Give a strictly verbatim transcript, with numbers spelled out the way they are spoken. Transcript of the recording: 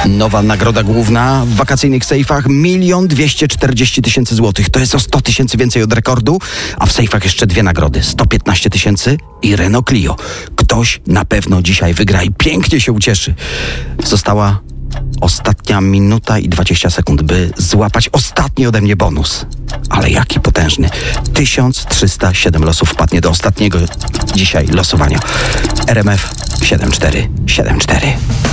Nowa nagroda główna w wakacyjnych sejfach milion dwieście czterdzieści tysięcy złotych. To jest o sto tysięcy więcej od rekordu, a w sejfach jeszcze dwie nagrody. sto piętnaście tysięcy i Renault Clio. Ktoś na pewno dzisiaj wygra i pięknie się ucieszy. Została ostatnia minuta i dwadzieścia sekund, by złapać ostatni ode mnie bonus. Ale jaki potężny. tysiąc trzysta siedem losów wpadnie do ostatniego dzisiaj losowania. R M F siedem cztery siedem cztery.